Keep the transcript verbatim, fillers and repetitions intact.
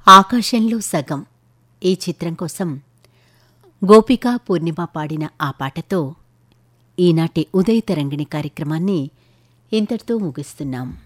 ఆకాశంలో సగం ఈ చిత్రం కోసం గోపికా పూర్ణిమ పాడిన ఆ పాటతో ఈనాటి ఉదయ తరంగిణి కార్యక్రమాన్ని ఇంతటితో ముగిస్తున్నాం.